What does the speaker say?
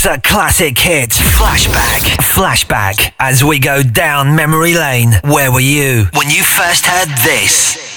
It's a classic hit. Flashback. As we go down memory lane. Where were you when you first heard this?